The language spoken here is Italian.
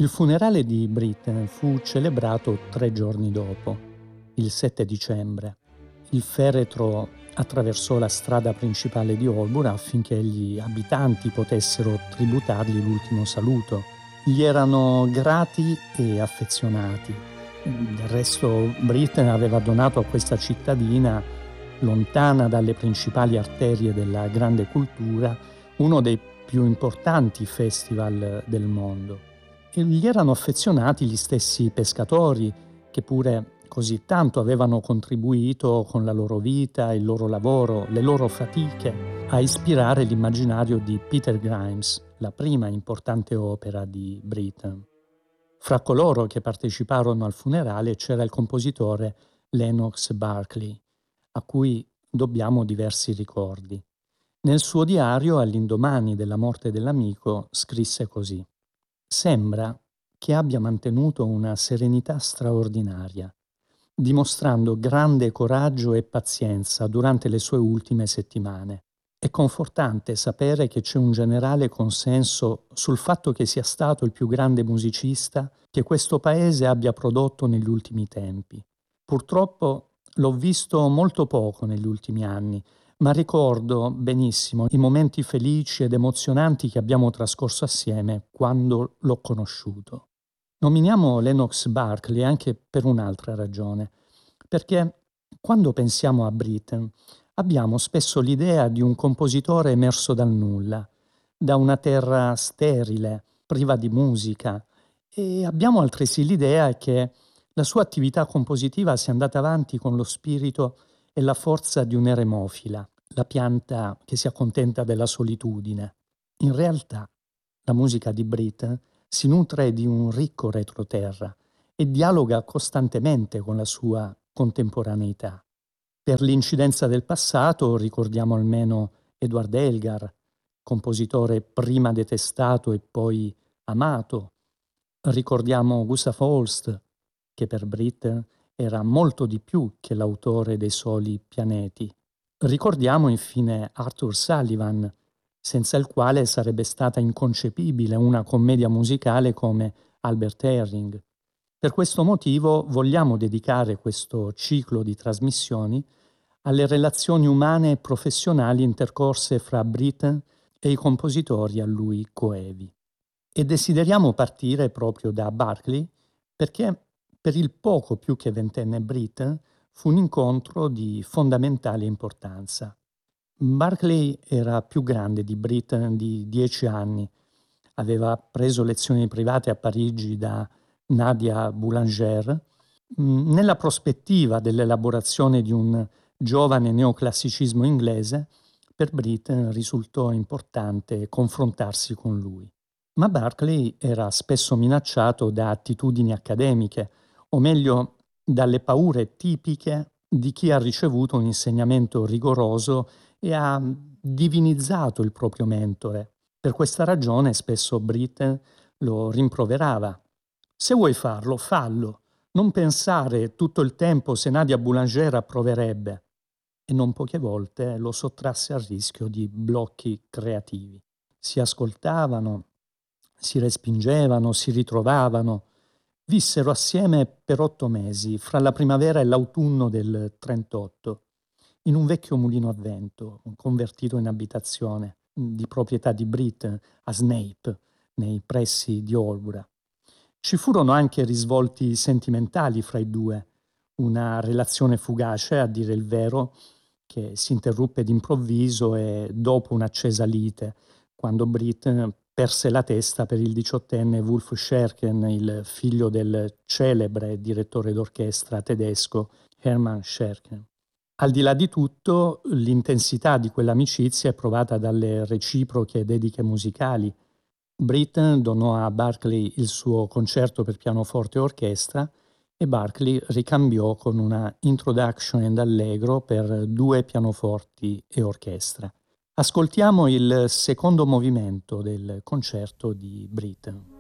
Il funerale di Britney fu celebrato 3 giorni dopo, il 7 dicembre. Il feretro attraversò la strada principale di Holborn affinché gli abitanti potessero tributargli l'ultimo saluto. Gli erano grati e affezionati. Del resto Britney aveva donato a questa cittadina, lontana dalle principali arterie della grande cultura, uno dei più importanti festival del mondo. E gli erano affezionati gli stessi pescatori, che pure così tanto avevano contribuito con la loro vita, il loro lavoro, le loro fatiche, a ispirare l'immaginario di Peter Grimes, la prima importante opera di Britten. Fra coloro che parteciparono al funerale c'era il compositore Lennox Berkeley, a cui dobbiamo diversi ricordi. Nel suo diario, all'indomani della morte dell'amico, scrisse così: «Sembra che abbia mantenuto una serenità straordinaria, dimostrando grande coraggio e pazienza durante le sue ultime settimane. È confortante sapere che c'è un generale consenso sul fatto che sia stato il più grande musicista che questo paese abbia prodotto negli ultimi tempi. Purtroppo l'ho visto molto poco negli ultimi anni, ma ricordo benissimo i momenti felici ed emozionanti che abbiamo trascorso assieme quando l'ho conosciuto». Nominiamo Lennox Berkeley anche per un'altra ragione, perché quando pensiamo a Britten abbiamo spesso l'idea di un compositore emerso dal nulla, da una terra sterile, priva di musica, e abbiamo altresì l'idea che la sua attività compositiva sia andata avanti con lo spirito e la forza di un'eremofila, la pianta che si accontenta della solitudine. In realtà, la musica di Britten si nutre di un ricco retroterra e dialoga costantemente con la sua contemporaneità. Per l'incidenza del passato ricordiamo almeno Edward Elgar, compositore prima detestato e poi amato. Ricordiamo Gustav Holst, che per Britten era molto di più che l'autore dei soli pianeti. Ricordiamo infine Arthur Sullivan, senza il quale sarebbe stata inconcepibile una commedia musicale come Albert Herring. Per questo motivo vogliamo dedicare questo ciclo di trasmissioni alle relazioni umane e professionali intercorse fra Britten e i compositori a lui coevi. E desideriamo partire proprio da Berkeley perché per il poco più che ventenne Britten fu un incontro di fondamentale importanza. Berkeley era più grande di Britten di 10 anni. Aveva preso lezioni private a Parigi da Nadia Boulanger. Nella prospettiva dell'elaborazione di un giovane neoclassicismo inglese, per Britten risultò importante confrontarsi con lui. Ma Berkeley era spesso minacciato da attitudini accademiche, o meglio, dalle paure tipiche di chi ha ricevuto un insegnamento rigoroso e ha divinizzato il proprio mentore. Per questa ragione spesso Britten lo rimproverava. Se vuoi farlo, fallo. Non pensare tutto il tempo se Nadia Boulanger approverebbe. E non poche volte lo sottrasse al rischio di blocchi creativi. Si ascoltavano, si respingevano, si ritrovavano. Vissero assieme per 8 mesi, fra la primavera e l'autunno del 38, in un vecchio mulino a vento, convertito in abitazione, di proprietà di Britten, a Snape, nei pressi di Holborough. Ci furono anche risvolti sentimentali fra i due, una relazione fugace, a dire il vero, che si interruppe d'improvviso e dopo un'accesa lite, quando Britten perse la testa per il 18enne Wolf Scherken, il figlio del celebre direttore d'orchestra tedesco Hermann Scherken. Al di là di tutto, l'intensità di quell'amicizia è provata dalle reciproche dediche musicali. Britten donò a Berkeley il suo concerto per pianoforte e orchestra e Berkeley ricambiò con una Introduction and Allegro per 2 pianoforti e orchestra. Ascoltiamo il secondo movimento del concerto di Britten.